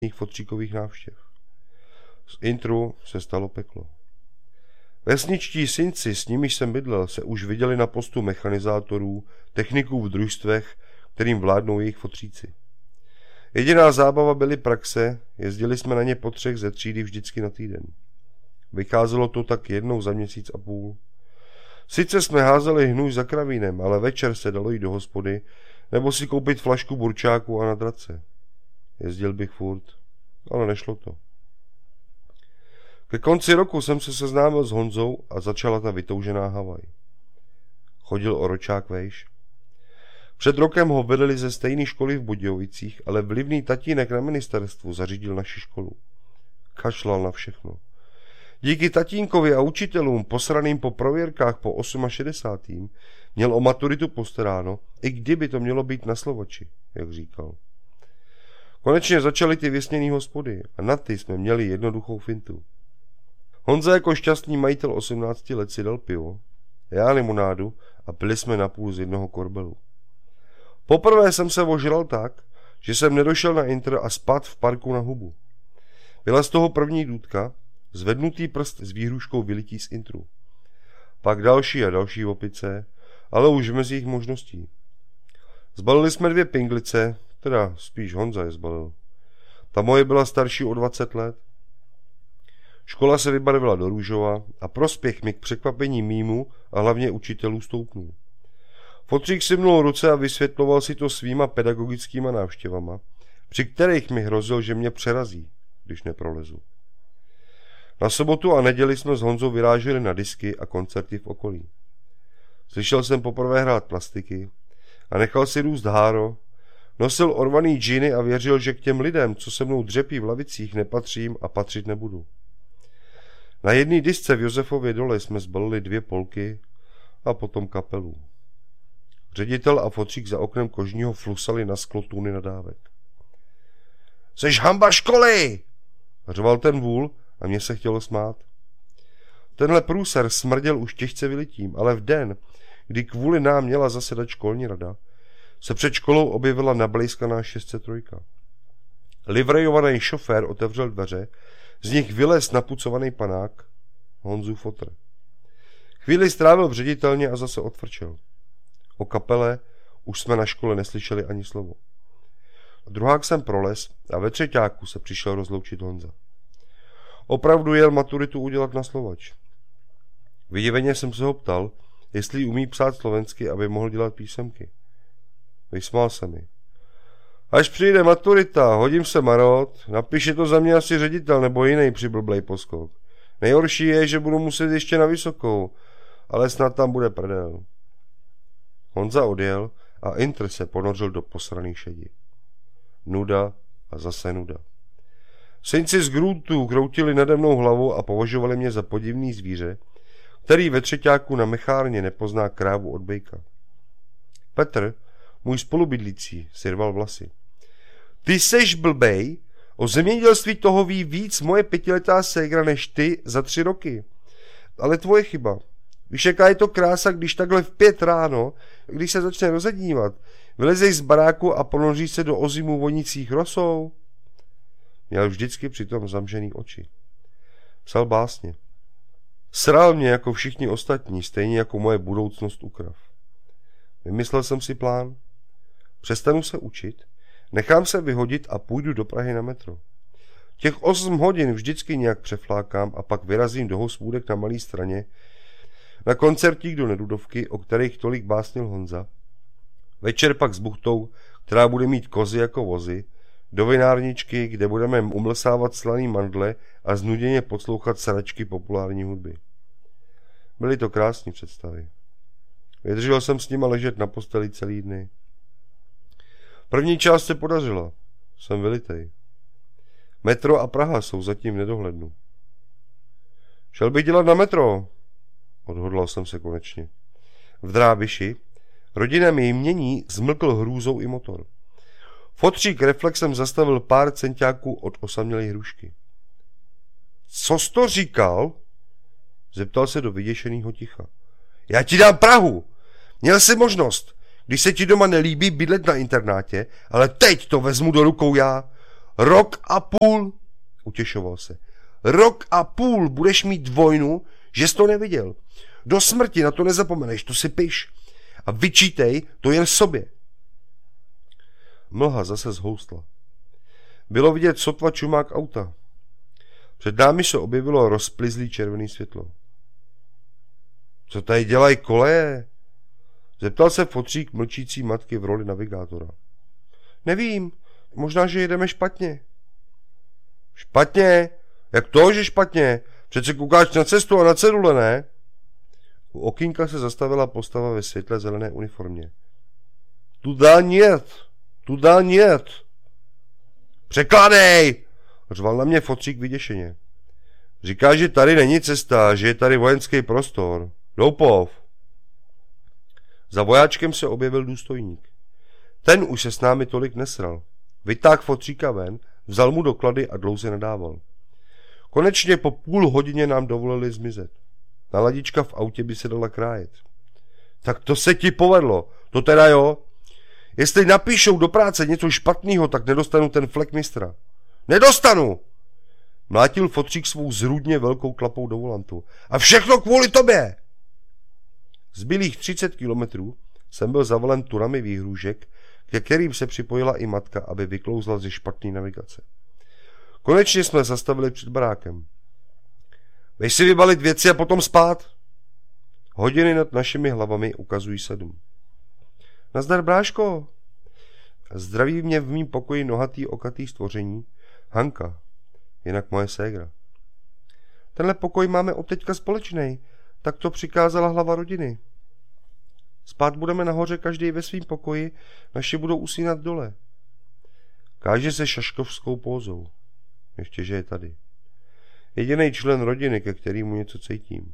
fotříkových návštěv. Z intru se stalo peklo. Vesničtí synci, s nimiž jsem bydlel, se už viděli na postu mechanizátorů, techniků v družstvech, kterým vládnou jejich fotříci. Jediná zábava byly praxe, jezdili jsme na ně po 3 ze třídy vždycky na týden. Vycházelo to tak jednou za měsíc a půl. Sice jsme házeli hnůj za kravínem, ale večer se dalo jít do hospody, nebo si koupit flašku burčáku a na drace. Jezdil bych furt, ale nešlo to. Ke konci roku jsem se seznámil s Honzou a začala ta vytoužená Havaj. Chodil o ročák vejš. Před rokem ho vedeli ze stejné školy v Budějovicích, ale vlivný tatínek na ministerstvu zařídil naši školu. Kašlal na všechno. Díky tatínkovi a učitelům posraným po prověrkách po 68. měl o maturitu postaráno, i kdyby to mělo být na slovači, jak říkal. Konečně začaly ty vysněný hospody a na ty jsme měli jednoduchou fintu. Honza jako šťastný majitel 18 let si dal pivo, já limonádu a pili jsme napůl z jednoho korbelu. Poprvé jsem se ožral tak, že jsem nedošel na intr a spadl v parku na hubu. Byla z toho první důtka, zvednutý prst s výhruškou vylití z intru. Pak další a další opice, ale už mezi jejich možností. Zbalili jsme 2 pinglice, teda spíš Honza je zbalil. Ta moje byla starší o 20 let. Škola se vybarvila do růžova a prospěch mi k překvapení mýmu a hlavně učitelů stoupnul. Fotřík si mnul ruce a vysvětloval si to svýma pedagogickýma návštěvama, při kterých mi hrozil, že mě přerazí, když neprolezu. Na sobotu a neděli jsme s Honzou vyráželi na disky a koncerty v okolí. Slyšel jsem poprvé hrát plastiky a nechal si růst háro, nosil orvaný džíny a věřil, že k těm lidem, co se mnou dřepí v lavicích, nepatřím a patřit nebudu. Na jedné disce v Josefově dole jsme zbalili 2 polky a potom kapelu. Ředitel a fotřík za oknem kožního flusali na sklo tuny nadávek. Seš hamba školy! Řval ten vůl a mně se chtělo smát. Tenhle průser smrděl už těžce vylitím, ale v den, kdy kvůli nám měla zasedat školní rada, se před školou objevila nablejskaná 603. Livrejovaný šofér otevřel dveře, z nich vylez napucovaný panák, Honzův fotr. Chvíli strávil v ředitelně a zase odfrčel. O kapele už jsme na škole neslyšeli ani slovo. Druhák jsem prolez a ve třeťáku se přišel rozloučit Honza. Opravdu jel maturitu udělat na slovač. Vydiveně jsem se ho ptal, jestli umí psát slovensky, aby mohl dělat písemky. Vysmál se mi. Až přijde maturita, hodím se marot, napíše to za mě asi ředitel nebo jiný přiblblej poskok. Nejhorší je, že budu muset ještě na vysokou, ale snad tam bude prdel. Honza odjel a intr se ponořil do posraný šedi. Nuda a zase nuda. Synci z Grůtů kroutili nade mnou hlavu a považovali mě za podivný zvíře, který ve třeťáku na mechárně nepozná krávu od bejka. Petr, můj spolubydlící, si rval vlasy. Ty seš blbej, o zemědělství toho ví víc moje 5letá ségra než ty za 3 roky. Ale tvoje chyba. Víš, jaká je to krása, když takhle v 5 ráno, když se začne rozednívat, vylezeš z baráku a ponoříš se do ozimů vonících rosou? Měl vždycky přitom zamžený oči. Psal básně. Sral mě jako všichni ostatní, stejně jako moje budoucnost u krav. Vymyslel jsem si plán. Přestanu se učit, nechám se vyhodit a půjdu do Prahy na metro. Těch 8 hodin vždycky nějak přeflákám a pak vyrazím do hospůdek na Malé Straně, na koncertík do Nerudovky, o kterých tolik básnil Honza. Večer pak s buchtou, která bude mít kozy jako vozy, do vinárničky, kde budeme umlsávat slaný mandle a znuděně poslouchat sračky populární hudby. Byly to krásné představy. Vydržel jsem s nima ležet na posteli celý dny. První část se podařila. Jsem vylitej. Metro a Praha jsou zatím v nedohlednu. Šel bych dělat na metro. Odhodlal jsem se konečně. V Drábiši rodina mi jmění zmlkl hrůzou i motor. Fotřík reflexem zastavil pár centiáků od osamělé hrušky. Co jsi to říkal? Zeptal se do vyděšeného ticha. Já ti dám Prahu. Měl jsi možnost, když se ti doma nelíbí, bydlet na internátě, ale teď to vezmu do rukou já. Rok a půl, utěšoval se. Rok a půl budeš mít vojnu, že jsi to neviděl. Do smrti na to nezapomeneš, to si piš. A vyčítej to jen sobě. Mlha zase zhoustla. Bylo vidět sotva čumák auta. Před námi se objevilo rozplizlý červený světlo. Co tady dělají koleje? Zeptal se fotřík mlčící matky v roli navigátora. Nevím, možná, že jedeme špatně. Špatně? Jak to, že špatně? Přece koukáš na cestu a na cedule, ne? U okýnka se zastavila postava ve světle zelené uniformě. Tu dál niet. Překládej! Řval na mě fotřík vyděšeně. Říká, že tady není cesta, že je tady vojenský prostor. Doupov. Za vojáčkem se objevil důstojník. Ten už se s námi tolik nesral. Vytáhl fotříka ven, vzal mu doklady a dlouze nadával. Konečně po půl hodině nám dovolili zmizet. Naladička v autě by se dala krájet. Tak to se ti povedlo, to teda jo. Jestli napíšou do práce něco špatného, tak nedostanu ten flek mistra. Nedostanu! Mlátil fotřík svou zrůdně velkou klapou do volantu. A všechno kvůli tobě! Zbylých 30 kilometrů jsem byl zavalen turami výhrůžek, ke kterým se připojila i matka, aby vyklouzla ze špatné navigace. Konečně jsme zastavili před barákem. Běž si vybalit věci a potom spát. Hodiny nad našimi hlavami ukazují 7. Nazdar, bráško. Zdraví mě v mým pokoji nohatý okatý stvoření, Hanka, jinak moje ségra. Tenhle pokoj máme od teďka společnej, tak to přikázala hlava rodiny. Spát budeme nahoře každý ve svým pokoji, naši budou usínat dole. Káže se šaškovskou pózou. Ještě, že je tady. Jediný člen rodiny, ke kterému něco cítím.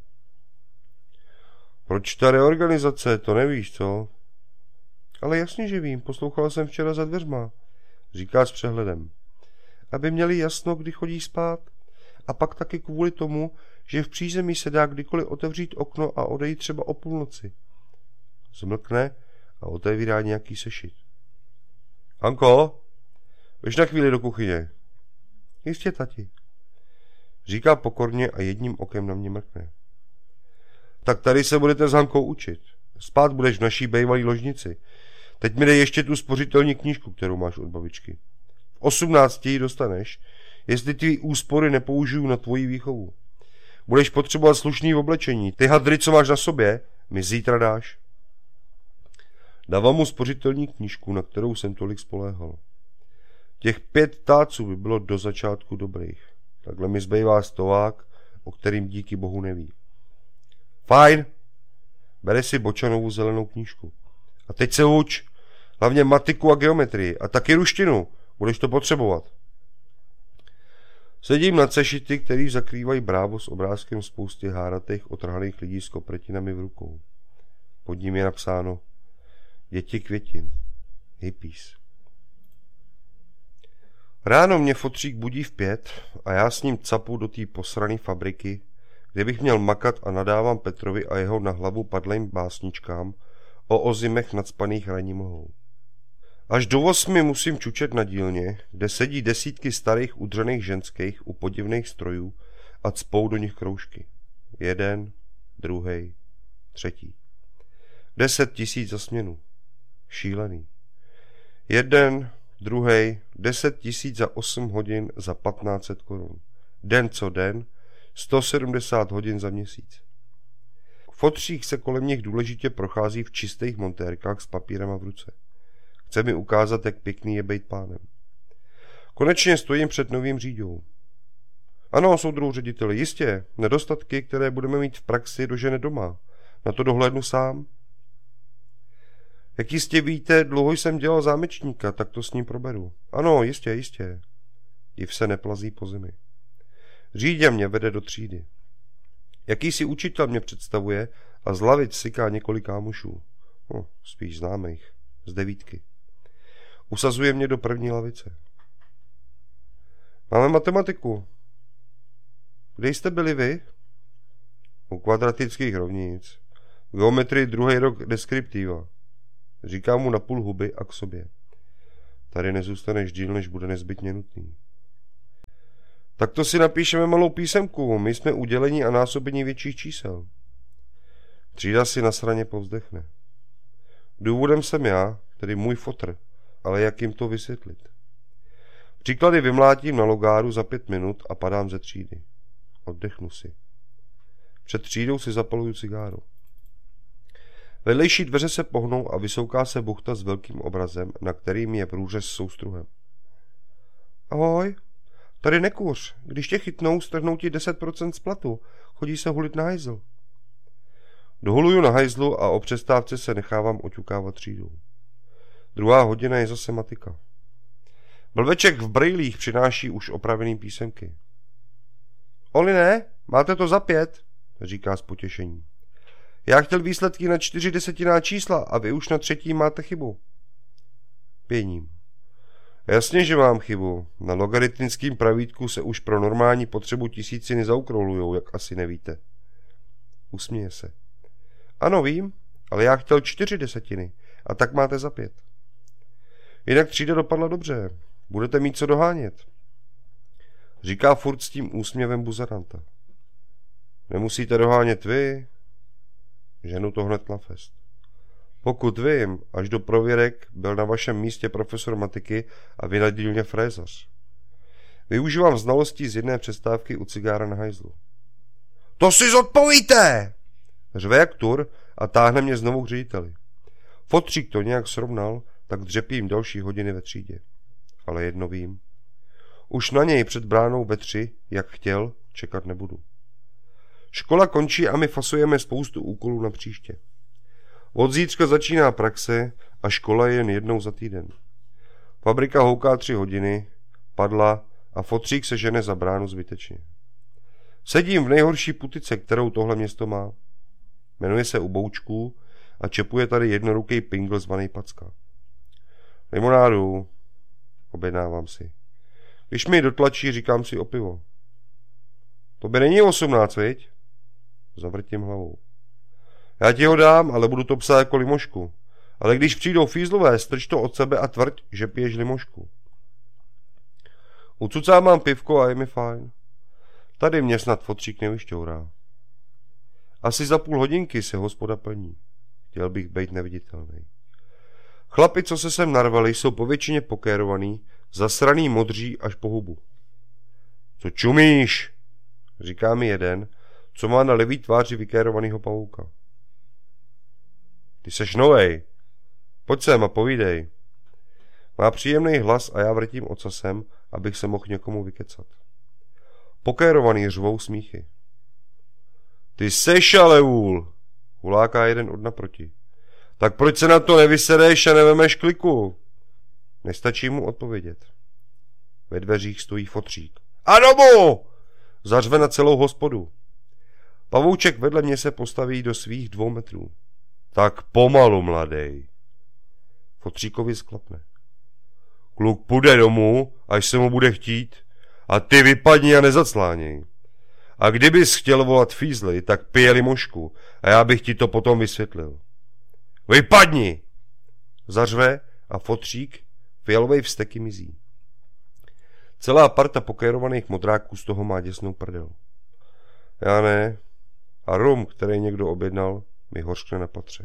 Proč ta reorganizace, to nevíš, co? Ale jasně, že vím, poslouchala jsem včera za dveřma, říká s přehledem. Aby měli jasno, kdy chodí spát. A pak taky kvůli tomu, že v přízemí se dá kdykoliv otevřít okno a odejít třeba o půlnoci. Zmlkne a otevírá nějaký sešit. Anko, běž na chvíli do kuchyně. Jistě, tati. Říká pokorně a jedním okem na mě mrkne. Tak tady se budete s Hankou učit. Spát budeš v naší bejvalý ložnici. Teď mi dej ještě tu spořitelní knížku, kterou máš od babičky. V 18 ji dostaneš, jestli ty úspory nepoužiju na tvoji výchovu. Budeš potřebovat slušný oblečení. Ty hadry, co máš na sobě, mi zítra dáš. Dávám mu spořitelní knížku, na kterou jsem tolik spoléhal. Těch 5 táců by bylo do začátku dobrých. Takhle mi zbývá stovák, o kterým díky bohu neví. Fajn. Bere si Bočanovu zelenou knížku. A teď se uč. Hlavně matiku a geometrii. A taky ruštinu. Budeš to potřebovat. Sedím na sešity, který zakrývají brávo s obrázkem spousty háratých otrhaných lidí s kopretinami v rukou. Pod ním je napsáno Děti květin. Hippies. Ráno mě fotřík budí v 5 a já s ním capu do té posrané fabriky, kde bych měl makat a nadávám Petrovi a jeho na hlavu padlým básničkám o ozimech nacpaných ranní mlhou. Až do 8 musím čučet na dílně, kde sedí desítky starých udřených ženských u podivných strojů a cpou do nich kroužky. 1, 2, 3. 10 000 za směnu. Šílený. 1, 2, 10 000 za 8 hodin za 1500 korun. Den co den, 170 hodin za měsíc. Fotřík se kolem nich důležitě prochází v čistých montérkách s papírem v ruce. Chce mi ukázat, jak pěkný je bejt pánem. Konečně stojím před novým řídou. Ano, soudruhu řediteli, jistě, nedostatky, které budeme mít v praxi, dožene doma. Na to dohlédnu sám. Jak jistě víte, dlouho jsem dělal zámečníka, tak to s ním proberu. Ano, jistě. Div se neplazí po zemi. Řídě mě vede do třídy. Jakýsi učitel mě představuje a z lavic syká několik kámošů. Spíš známých, z 9. Usazuje mě do první lavice. Máme matematiku. Kde jste byli vy? U kvadratických rovnic. V geometrii 2. rok deskriptiva. Říká mu na půl huby a k sobě. Tady nezůstaneš díl, než bude nezbytně nutný. Tak to si napíšeme malou písemku, my jsme udělení a násobení větších čísel. Třída si nasraně povzdechne. Důvodem jsem já, tedy můj fotr, ale jak jim to vysvětlit? Příklady vymlátím na logáru za 5 minut a padám ze třídy. Oddechnu si. Před třídou si zapaluju cigáru. Vedlejší dveře se pohnou a vysouká se buchta s velkým obrazem, na kterým je průřez s soustruhem. Ahoj, tady nekuř. Když tě chytnou, strhnou ti 10% z platu. Chodí se hulit na hajzl. Dohuluju na hajzlu a o přestávce se nechávám oťukávat třídou. 2. hodina je zase matika. Blbeček v brejlích přináší už opravený písemky. Oli ne, máte to za 5, říká s potěšením. Já chtěl výsledky na 4 desetinná čísla a vy už na 3. máte chybu. Pěním. Jasně, že mám chybu. Na logaritmickém pravítku se už pro normální potřebu tisíciny zaokrouhlujou, jak asi nevíte. Usměje se. Ano, vím, ale já chtěl 4 desetiny a tak máte za 5. Jinak třída dopadla dobře. Budete mít co dohánět. Říká furt s tím úsměvem buzeranta. Nemusíte dohánět vy. Ženu to hned na fest. Pokud vím, až do prověrek byl na vašem místě profesor matiky a vy na dílně frézař. Využívám znalostí z jedné přestávky u cigára na hajzlu. To si zodpovíte! Řve jak tur a táhne mě znovu k řediteli. Fotřík to nějak srovnal, tak dřepím další hodiny ve třídě. Ale jedno vím. Už na něj před bránou ve 3, jak chtěl, čekat nebudu. Škola končí a my fasujeme spoustu úkolů na příště. Od zítřka začíná praxe a škola je jen jednou za týden. Fabrika houká 3 hodiny, padla a fotřík se žene za bránu zbytečně. Sedím v nejhorší putice, kterou tohle město má. Jmenuje se U boučků a čepuje tady jednoruký pingl zvaný Packa. Limonádu, objednávám si. Když mi dotlačí, říkám si o pivo. To by není 18, viď? Zavrtím hlavou. Já ti ho dám, ale budu to psát jako limošku. Ale když přijdou fízlové, strč to od sebe a tvrď, že piješ limošku. U cucá mám pivko a je mi fajn. Tady mě snad fotřík nevyšťourá. Asi za půl hodinky se hospoda plní. Chtěl bych být neviditelný. Chlapi, co se sem narvali, jsou povětšině pokérovaný, zasraný modří až po hubu. Co čumíš? Říká mi jeden, co má na levý tváři vykérovanýho pavouka. Ty seš novej. Pojď sem a povídej. Má příjemný hlas a já vrtím ocasem, abych se mohl někomu vykecat. Pokérovaný řvou smíchy. Ty seš ale vůl, huláká jeden od naproti. Tak proč se na to nevysedeš a nevemeš kliku? Nestačí mu odpovědět. Ve dveřích stojí fotřík. A domu! Zařve na celou hospodu. Pavouček vedle mě se postaví do svých 2 metrů. Tak pomalu, mladej. Fotříkovi sklapne. Kluk půjde domů, až se mu bude chtít, a ty vypadni a nezacláněj. A kdybys chtěl volat fízly, tak pije limošku a já bych ti to potom vysvětlil. Vypadni! Zařve a fotřík fialovej vzteky mizí. Celá parta pokérovaných modráků z toho má děsnou prdel. Já ne. A rum, který někdo objednal, mi hořkne na patře.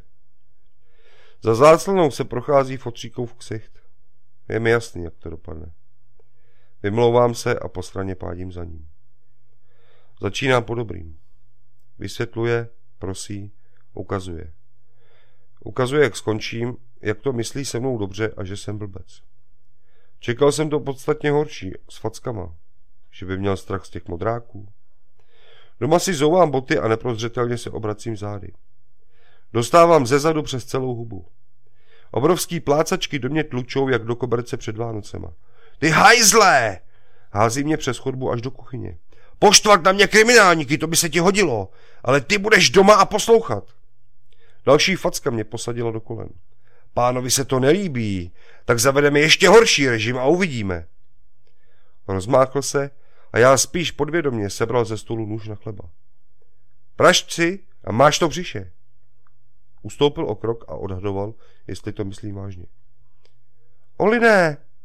Za záclnou se prochází fotříkův ksicht. Je mi jasný, jak to dopadne. Vymlouvám se a po straně pádím za ním. Začíná po dobrým. Vysvětluje, prosí, ukazuje. Ukazuje, jak skončím, jak to myslí se mnou dobře a že jsem blbec. Čekal jsem to podstatně horší, s fackama, že by měl strach z těch modráků. Doma si zouvám boty a neprozřetelně se obracím zády. Dostávám zezadu přes celou hubu. Obrovský plácačky do mě tlučou, jak do koberce před Vánocema. Ty hajzlé! Hází mě přes chodbu až do kuchyně. Poštvat na mě kriminálníky, to by se ti hodilo, ale ty budeš doma a poslouchat. Další facka mě posadila do kolen. Pánovi se to nelíbí, tak zavedeme ještě horší režim a uvidíme. Rozmáchl se a já spíš podvědomě sebral ze stolu nůž na chleba. Prašť si a máš to v břiše. Ustoupil o krok a odhadoval, jestli to myslí vážně. Oli ne,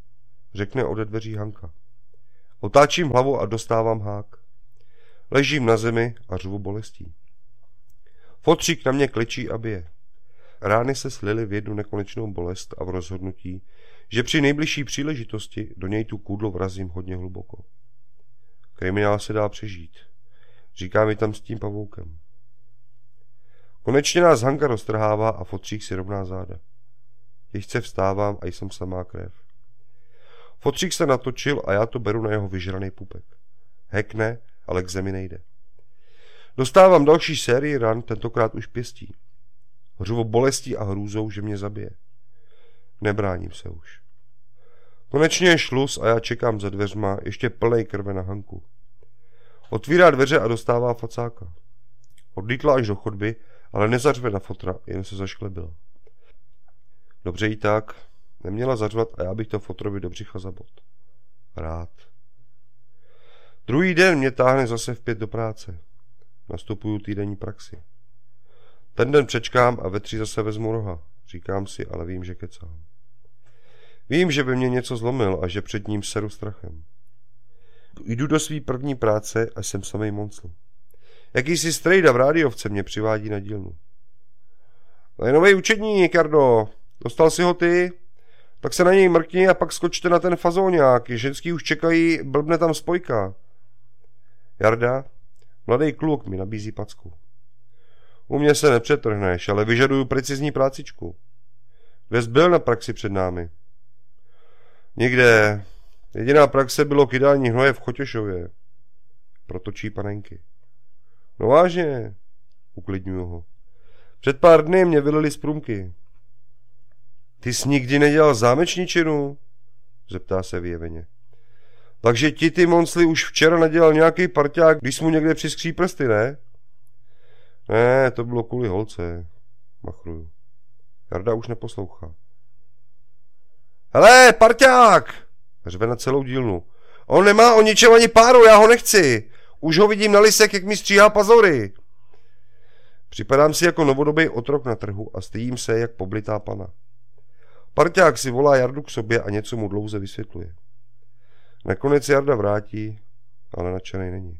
řekne ode dveří Hanka. Otáčím hlavu a dostávám hák. Ležím na zemi a řvu bolestí. Fotřík na mě klečí a bije. Rány se slily v jednu nekonečnou bolest a v rozhodnutí, že při nejbližší příležitosti do něj tu kůdlo vrazím hodně hluboko. Kriminál se dá přežít. Říká mi tam s tím pavoukem. Konečně nás Hanka roztrhává a Fotřík si rovná záda. Těžce vstávám a jsem samá krev. Fotřík se natočil a já to beru na jeho vyžraný pupek. Hekne, ale k zemi nejde. Dostávám další sérii ran, tentokrát už pěstí. Řvu bolestí a hrůzou, že mě zabije. Nebráním se už. Konečně je šluz a já čekám za dveřma, ještě plnej krve na Hanku. Otvírá dveře a dostává facáka. Odlítla až do chodby, ale nezařve na fotra, jen se zašklebila. Dobře jí tak, neměla zařvat a já bych to fotrovi do břicha zabod. Rád. Druhý den mě táhne zase vpět do práce. Nastupuju týdenní praxi. Ten den přečkám a ve 3 zase vezmu roha. Říkám si, ale vím, že kecám. Vím, že by mě něco zlomil a že před ním seru strachem. Jdu do svý první práce a jsem samej moncl. Jakýsi strejda v rádiovce mě přivádí na dílnu. To je novej učedník, Jardo. Dostal si ho ty? Tak se na něj mrkni a pak skočte na ten fazóňák. Ženský už čekají, blbne tam spojka. Jarda, mladý kluk, mi nabízí packu. U mě se nepřetrhneš, ale vyžaduju precizní prácičku. Kde jsi byl na praxi před námi? Nikde. Jediná praxe bylo kydání hnoje v Chotěšově. Protočí panenky. No vážně, uklidňuju ho. Před pár dny mě vylili z průmky. Ty jsi nikdy nedělal zámečničinu? Zeptá se vyjeveně. Takže ti ty monsly už včera nadělal nějaký parťák, když jsi mu někde přiskří prsty, ne? Ne, to bylo kvůli holce, machruju. Jarda už neposlouchá. Hele, parťák! Řve na celou dílnu. On nemá o ničem ani páru, já ho nechci. Už ho vidím na lisek, jak mi stříhá pazory. Připadám si jako novodobý otrok na trhu a stydím se, jak poblitá pana. Parťák si volá Jardu k sobě a něco mu dlouze vysvětluje. Nakonec Jarda vrátí, ale nadšenej není.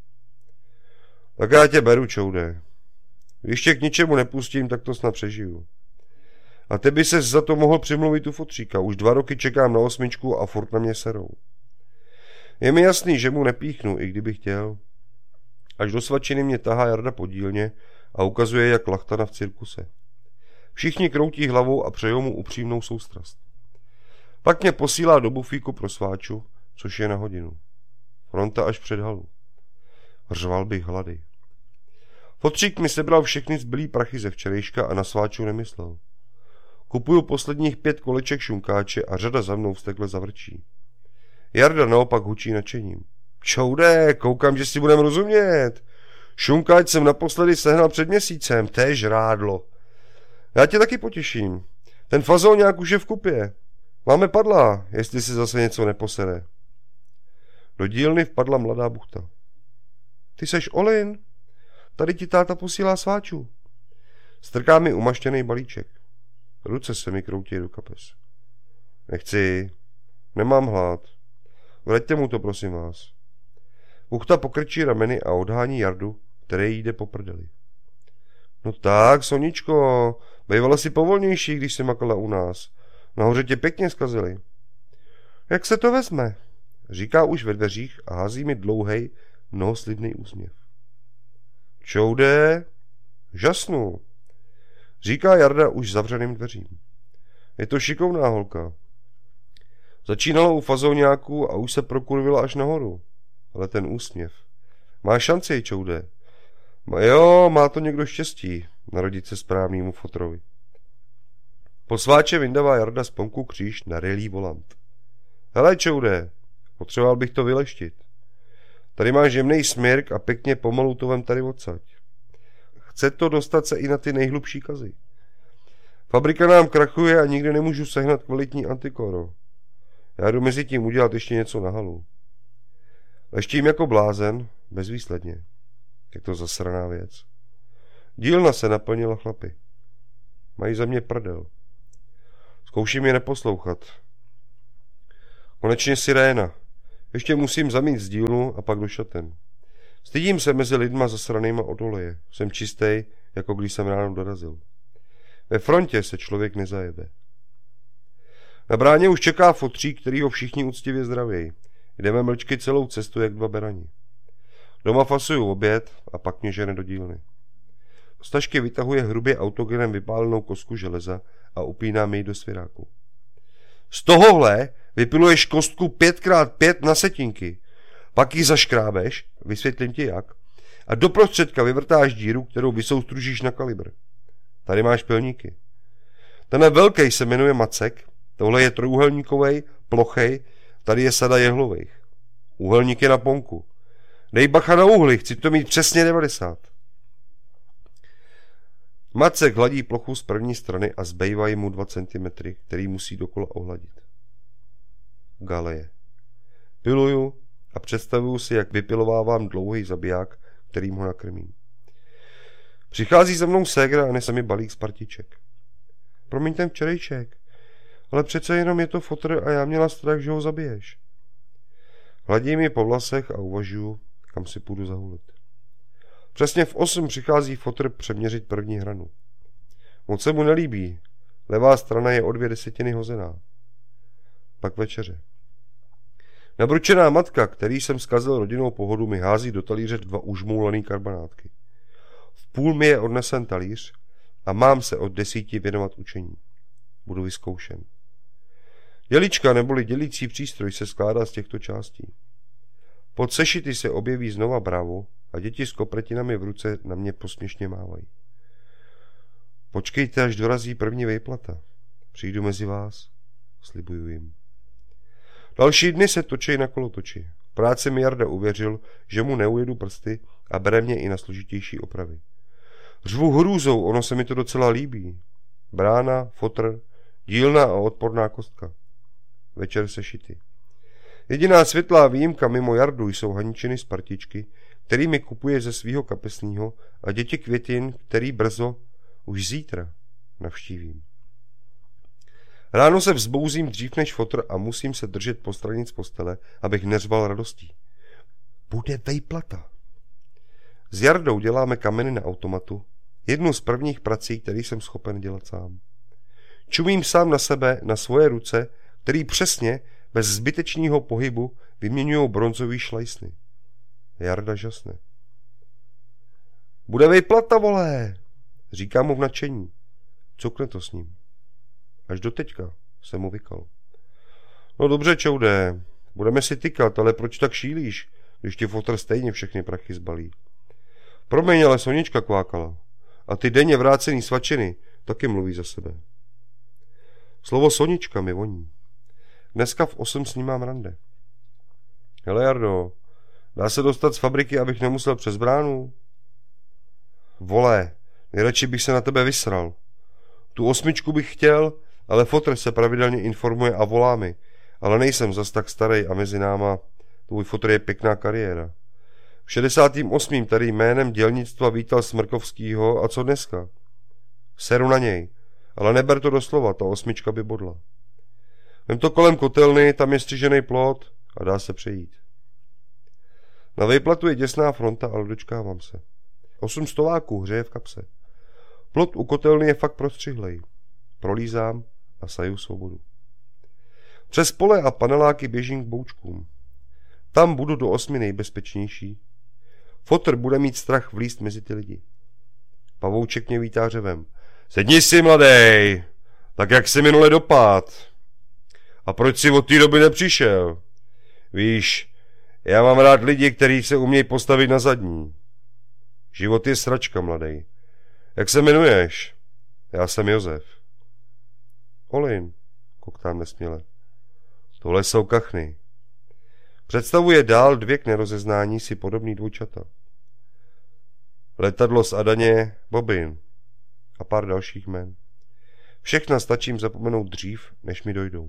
Tak já tě beru, čoude. Když tě k ničemu nepustím, tak to snad přežiju. A ty by ses za to mohl přimluvit u Fotříka. Už 2 roky čekám na 8 a furt na mě serou. Je mi jasný, že mu nepíchnu, i kdyby chtěl. Až do svačiny mě tahá Jarda po dílně a ukazuje, jak lachtana v cirkuse. Všichni kroutí hlavou a přejou mu upřímnou soustrast. Pak mě posílá do bufíku pro sváču, což je na hodinu. Fronta až před halu. Řval bych hlady. Fotřík mi sebral všechny zbylý prachy ze včerejška a na sváču nemyslel. Kupuju posledních 5 koleček šunkáče a řada za mnou vztekle zavrčí. Jarda naopak hučí nadšením. Čoude, koukám, že si budem rozumět. Šunkáč jsem naposledy sehnal před měsícem, to je žrádlo. Já tě taky potěším. Ten fazóňák už je v kupě. Máme padla, jestli si zase něco neposere. Do dílny vpadla mladá buchta. Ty seš Olin? Tady ti táta posílá sváču. Strká mi umaštěný balíček. Ruce se mi kroutí do kapes. Nechci, nemám hlad. Vraťte mu to, prosím vás. Buchta pokrčí rameny a odhání Jardu, který jde po prdeli. No tak, Soničko, bývala si povolnější, když jsi makala u nás. Nahoře tě pěkně zkazili. Jak se to vezme? Říká už ve dveřích a hází mi dlouhej, mnohoslivný úsměv. Čoude? Žasnu, říká Jarda už zavřeným dveřím. Je to šikovná holka. Začínalo u fazóňáku a už se prokurvila až nahoru. Ale ten úsměv. Má šanci, čoude. Jo, má to někdo štěstí, narodit se správnému fotrovi. Po sváče vyndává Jarda z ponku kříž na relí volant. Hele, čoude, potřeboval bych to vyleštit. Tady máš jemnej smirk a pěkně pomalu to vem tady odsaď. Chce to dostat se i na ty nejhlubší kazy. Fabrika nám krachuje a nikdy nemůžu sehnat kvalitní antikoro. Já jdu mezi tím udělat ještě něco na halu. Leštím jako blázen, bezvýsledně. Je to zasraná věc. Dílna se naplnila chlapy. Mají za mě prdel. Zkouším je neposlouchat. Konečně siréna. Ještě musím zamít z dílnu a pak do šaten. Stydím se mezi lidma zasranýma od oleje. Jsem čistý, jako když jsem ráno dorazil. Ve frontě se člověk nezajebe. Na bráně už čeká fotřík, který ho všichni úctivě zdravějí. Jdeme mlčky celou cestu, jak dva berani. Doma fasuju oběd a pak mě žene do dílny. Z tašky vytahuje hrubě autogenem vypálenou kostku železa a upínám ji do svěráku. Z tohohle vypiluješ kostku 5x5 na setinky. Pak ji zaškrábeš, vysvětlím ti jak, a do prostředka vyvrtáš díru, kterou vysoustružíš na kalibr. Tady máš pilníky. Tenhle velký se jmenuje macek, tohle je trojúhelníkovej, plochej, tady je sada jehlových. Úhelník je na ponku. Dej bacha na úhly, chci to mít přesně 90. Macek hladí plochu z první strany a zbývají mu 2 cm, který musí dokola ohladit. Galeje. Piluju a představuju si, jak vypilovávám dlouhý zabiják, kterým ho nakrmím. Přichází za mnou ségra a nese mi balík z partiček. Promiň ten včerejšek, ale přece jenom je to fotr a já měla strach, že ho zabiješ. Hladím ji po vlasech a uvažuju, kam si půjdu zahulit. Přesně v 8 přichází fotr přeměřit první hranu. Moc se mu nelíbí, levá strana je o 2/10 hozená. Pak večeře. Nabručená matka, který jsem zkazil rodinnou pohodu, mi hází do talíře 2 užmoulaný karbanátky. V půl mi je odnesen talíř a mám se od 10 věnovat učení. Budu vyzkoušen. Dělička neboli dělící přístroj se skládá z těchto částí. Pod sešity se objeví znova Bravo a děti s kopretinami v ruce na mě posměšně mávají. Počkejte, až dorazí první vejplata. Přijdu mezi vás, slibuju jim. Další dny se točí na kolotoči. V práci mi Jarda uvěřil, že mu neujedu prsty a bere mě i na složitější opravy. Řvu hrůzou, ono se mi to docela líbí. Brána, fotr, dílna a odporná kostka. Večer sešity. Jediná světlá výjimka mimo Jardu jsou haničiny z partičky, který mi kupuje ze svýho kapesního, a děti Květin, který brzo, už zítra, navštívím. Ráno se vzbouzím dřív než fotr a musím se držet postranic z postele, abych neřval radostí. Bude vejplata. S Jardou děláme kameny na automatu, jednu z prvních prací, který jsem schopen dělat sám. Čumím sám na sebe, na svoje ruce, který přesně, bez zbytečného pohybu, vyměňují bronzový šlajsny. Jarda žasne. Bude vejplata, volé, říkám mu v nadšení. Cukne to s ním. Až do teďka jsem mu vykal. No dobře, čoude, budeme si tykat, ale proč tak šílíš, když ti fotr stejně všechny prachy zbalí? Promiň, ale Sonička kvákala. A ty denně vrácený svačiny taky mluví za sebe. Slovo Sonička mi voní. Dneska v 8 s ním mám rande. Hele Jardo, dá se dostat z fabriky, abych nemusel přes bránu? Vole, nejradši bych se na tebe vysral. Tu 8 bych chtěl, ale fotr se pravidelně informuje a volá mi. Ale nejsem zas tak starý a mezi náma tvůj fotr je pěkná kariéra. V 68. tady jménem dělnictva vítal Smrkovskýho a co dneska? Seru na něj, ale neber to doslova, ta 8 by bodla. Vem to kolem kotelny, tam je střižený plot a dá se přejít. Na vejplatu je děsná fronta, ale dočkávám se. 8 stoláků hřeje v kapse. Plot u kotelny je fakt prostřihlej. Prolízám a saju svobodu. Přes pole a paneláky běžím k boučkům. Tam budu do 8 nejbezpečnější. Fotr bude mít strach vlízt mezi ty lidi. Pavouček mě vítá řevem. Sedni si, mladej, tak jak jsi minule dopad. A proč jsi od té doby nepřišel? Víš, já mám rád lidi, kteří se umějí postavit na zadní. Život je sračka, mladej. Jak se jmenuješ? Já jsem Josef. Olin, koktám nesměle. Tohle jsou kachny. Představuje dál 2 k nerozeznání si podobný dvojčata. Letadlo z Adaně, Bobin a pár dalších jmen. Všechna stačím zapomenout dřív, než mi dojdou.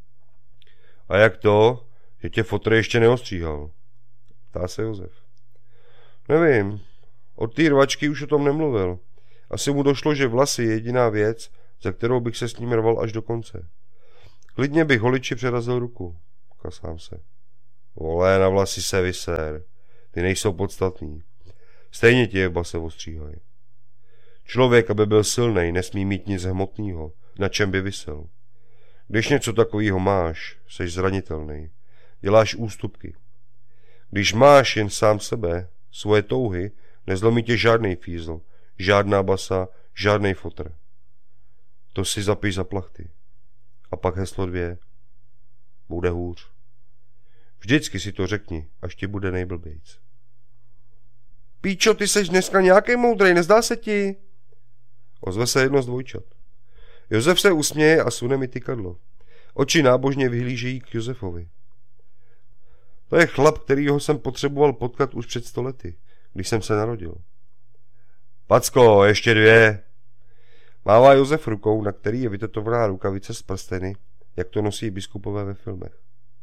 A jak to, že tě fotr ještě neostříhal? Ptá se Josef. Nevím, od té rvačky už o tom nemluvil. Asi mu došlo, že vlasy je jediná věc, za kterou bych se s ním rval až do konce. Klidně bych holiči přerazil ruku. kasám se. Vole, na vlasy se vysér. Ty nejsou podstatný. Stejně ti jeba se ostříhají. Člověk, aby byl silnej, nesmí mít nic hmotného, na čem by visel. Když něco takového máš, seš zranitelný. Děláš ústupky. Když máš jen sám sebe, svoje touhy, nezlomí tě žádnej fízl, žádná basa, žádnej fotr. To si zapiš za plachty. A pak heslo 2. Bude hůř. Vždycky si to řekni, až ti bude nejblbějc. Píčo, ty seš dneska nějaký moudrej, nezdá se ti? Ozve se jedno z dvojčat. Josef se usměje a sune mi tykadlo. Oči nábožně vyhlížejí k Josefovi. To je chlap, kterýho jsem potřeboval potkat už před 100 lety, když jsem se narodil. Packo, ještě 2. Mává Josef rukou, na který je vytetovaná rukavice z prsteny, jak to nosí biskupové ve filmech.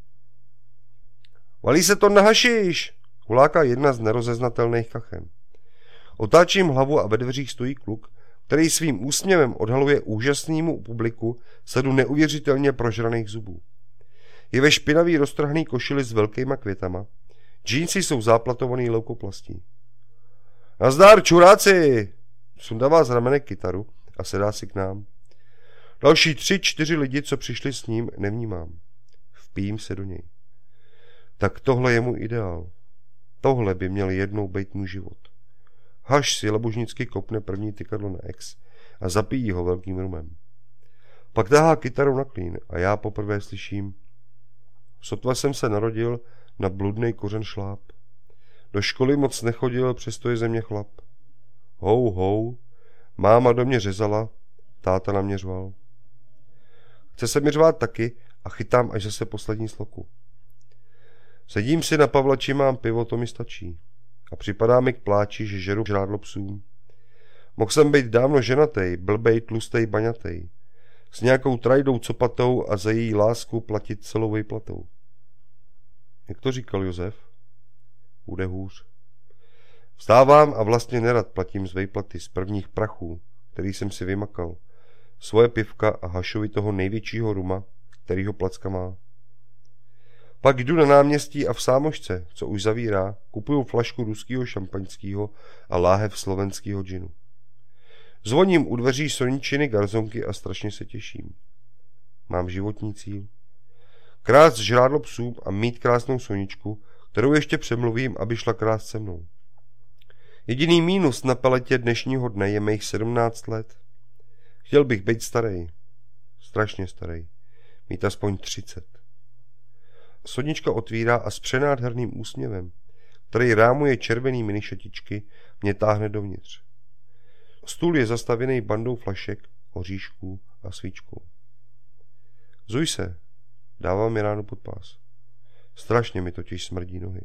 Valí se to na hašiš, huláká jedna z nerozeznatelných kachen. Otáčím hlavu a ve dveřích stojí kluk, který svým úsměvem odhaluje úžasnému publiku sadu neuvěřitelně prožraných zubů. Je ve špinavý roztrhaný košili s velkýma květama, džínsy jsou záplatovaný leukoplastí. Nazdar, čuráci! Sundává z ramenek kytaru a sedá si k nám. Další 3-4 lidi, co přišli s ním, nevnímám. Vpijím se do něj. Tak tohle je můj ideál. Tohle by měl jednou být můj život. Haš si labužnicky kopne první tykadlo na ex a zapíjí ho velkým rumem. Pak tahá kytaru na klín a já poprvé slyším: sotva jsem se narodil, na bludnej kořen šláp. Do školy moc nechodil, přesto je ze mě chlap. Hou, hou, máma do mě řezala, táta na mě řval. Chce se mi řvát taky a chytám až zase poslední sloku. Sedím si na pavlači, mám pivo, to mi stačí. A připadá mi k pláči, že žeru žrádlo psům. Mohl jsem být dávno ženatej, blbej, tlustej, baňatej. S nějakou trajdou copatou a za její lásku platit celou vejplatou. Jak to říkal Josef? Bude hůř. Vstávám a vlastně nerad platím z vejplaty, z prvních prachů, který jsem si vymakal. Svoje pivka a Hašovi toho největšího ruma, kterýho placka má. Pak jdu na náměstí a v sámošce, co už zavírá, kupuju flašku ruského šampaňského a láhev slovenského džinu. Zvoním u dveří Soničiny garzonky a strašně se těším. Mám životní cíl. Krást žrádlo psům a mít krásnou Soničku, kterou ještě přemluvím, aby šla krást se mnou. Jediný mínus na peletě dnešního dne je mých 17 let. Chtěl bych být starý. Strašně starý. Mít aspoň 30. Sonička otvírá a s přenádherným úsměvem, který rámuje červený minišetičky, mě táhne dovnitř. Stůl je zastavěný bandou flašek, oříšků a svíčkou. Zuj se, dává mi ráno pod pás. Strašně mi totiž smrdí nohy.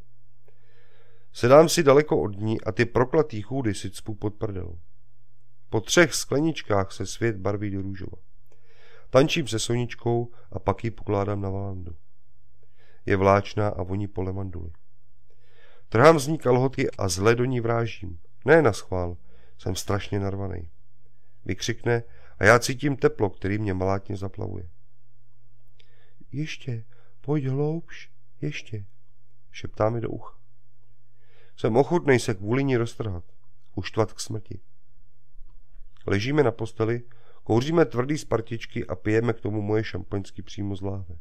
Sedám si daleko od ní a ty proklatý chůdy si cpu pod prdel. Po 3 skleničkách se svět barví do růžova. Tančím se Soničkou a pak ji pokládám na valandu. Je vláčná a voní po lemanduli. Trhám z ní kalhoty a zle do ní vrážím. Ne naschvál, jsem strašně narvaný. Vykřikne a já cítím teplo, který mě malátně zaplavuje. Ještě, pojď hloubš, ještě, šeptá mi do ucha. Jsem ochotnej se kvůli ní roztrhat, uštvat k smrti. Ležíme na posteli, kouříme tvrdý z partičky a pijeme k tomu moje šampaňský přímo z láhve.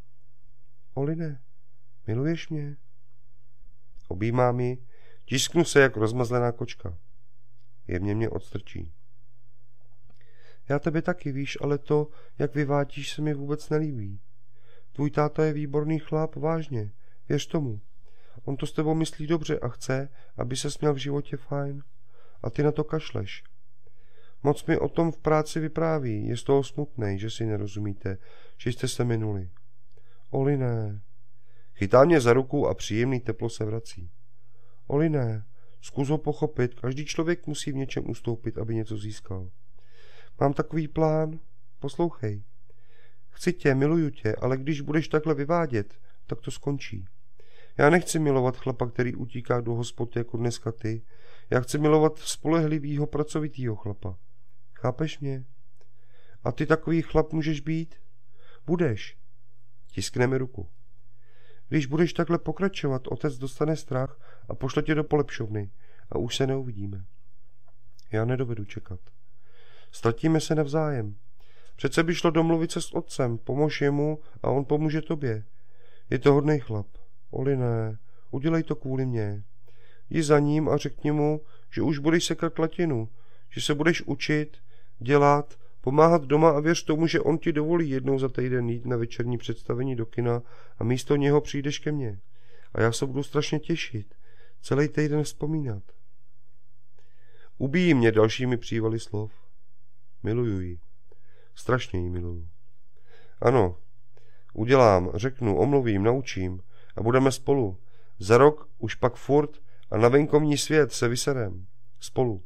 Oline, miluješ mě? Objímám ji, tisknu se jak rozmazlená kočka. Jemně mě odstrčí. Já tebe taky, víš, ale to, jak vyvádíš, se mi vůbec nelíbí. Tvůj táta je výborný chlap, vážně, věř tomu. On to s tebou myslí dobře a chce, aby ses měl v životě fajn. A ty na to kašleš. Moc mi o tom v práci vypráví, je z toho smutnej, že si nerozumíte, že jste se minuli. Oliné. Chytá mě za ruku a příjemný teplo se vrací. Oliné, zkus ho pochopit, každý člověk musí v něčem ustoupit, aby něco získal. Mám takový plán, poslouchej. Chci tě, miluju tě, ale když budeš takhle vyvádět, tak to skončí. Já nechci milovat chlapa, který utíká do hospod jako dneska ty. Já chci milovat spolehlivýho, pracovitýho chlapa. Chápeš mě? A ty takový chlap můžeš být? Budeš. Tiskne mi ruku. Když budeš takhle pokračovat, otec dostane strach a pošle tě do polepšovny a už se neuvidíme. Já nedovedu čekat. Ztratíme se navzájem. Přece by šlo domluvit se s otcem, pomož jemu a on pomůže tobě. Je to hodnej chlap. Oli ne, udělej to kvůli mně. Jdi za ním a řekni mu, že už budeš sekat latinu, že se budeš učit, dělat, pomáhat doma a věř tomu, že on ti dovolí jednou za týden jít na večerní představení do kina a místo něho přijdeš ke mně. A já se budu strašně těšit, celý týden vzpomínat. Ubíjí mě dalšími přívaly slov. Miluju ji. Strašně ji miluju. Ano, udělám, řeknu, omluvím, naučím a budeme spolu. Za rok už pak furt a na venkovní svět se vyserem. Spolu.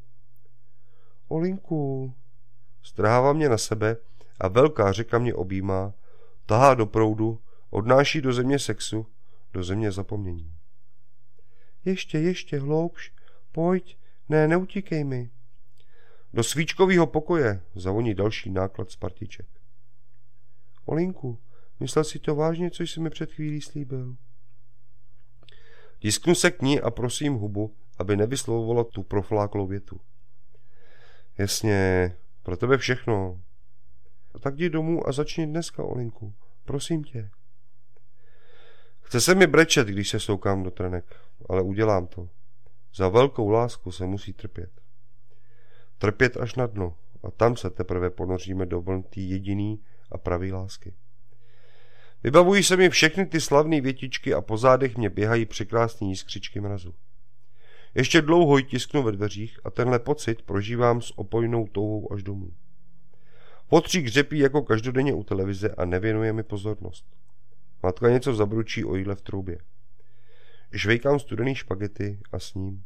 Olinku, strhává mě na sebe a velká řeka mě objímá, tahá do proudu, odnáší do země sexu, do země zapomnění. Ještě, hloubš, pojď, ne, neutíkej mi. Do svíčkového pokoje zavoní další náklad z partiček. Olinku, myslel si to vážně, co jsi mi před chvílí slíbil? Tisknu se k ní a prosím hubu, aby nevyslovovala tu profláklou větu. Jasně, pro tebe všechno. Tak jdi domů a začni dneska, Olinku. Prosím tě. Chce se mi brečet, když se soukám do trenek, ale udělám to. Za velkou lásku se musí trpět. Trpět až na dno a tam se teprve ponoříme do vln té jediný a pravý lásky. Vybavují se mi všechny ty slavné větičky a po zádech mě běhají překrásné jiskřičky mrazu. Ještě dlouho ji tisknu ve dveřích a tenhle pocit prožívám s opojnou touhou až domů. Potřík řepí jako každodenně u televize a nevěnuje mi pozornost. Matka něco zabručí o jídle v troubě. Žvejkám studený špagety a sním.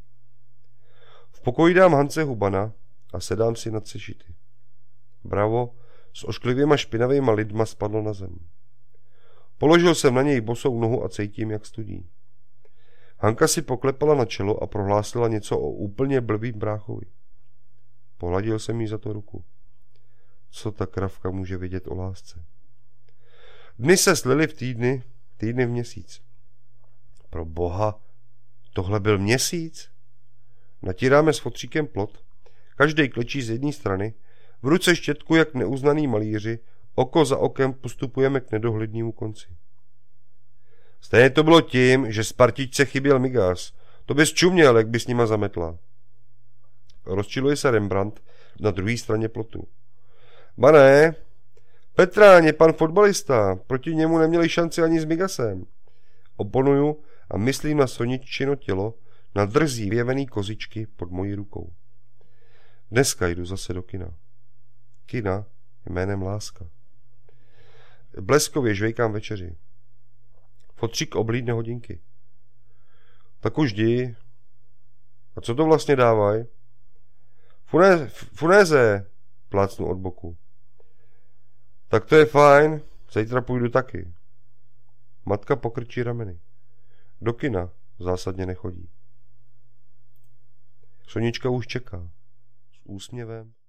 V pokoji dám Hance hubana a sedám si nad sešity. Bravo s ošklivěma špinavýma lidma spadlo na zem. Položil jsem na něj bosou nohu a cítím, jak studí. Hanka si poklepala na čelo a prohlásila něco o úplně blbým bráchovi. Pohladil jsem jí za to ruku. Co ta kravka může vědět o lásce? Dny se slily v týdny v měsíc. Pro boha, tohle byl měsíc? Natíráme s fotříkem plot, každej klečí z jedné strany, v ruce štětku jak neuznaný malíři, oko za okem postupujeme k nedohlednému konci. Stejně to bylo tím, že z partičce chyběl Migas. To bys čuměl, jak by s nima zametla. Rozčiluje se Rembrandt na druhé straně plotu. Ba ne, Petráň je pan fotbalista, proti němu neměli šanci ani s Migasem. Oponuju a myslím na Soniččino tělo, na drzí vyjevený kozičky pod mojí rukou. Dneska jdu zase do kina. Kina jménem láska. Bleskově žvejkám večeři. Fotřík oblídne hodinky. Tak už jdi. A co to vlastně dávaj? Funéze, plácnu od boku. Tak to je fajn, zítra půjdu taky. Matka pokrčí rameny. Do kina zásadně nechodí. Sonička už čeká. S úsměvem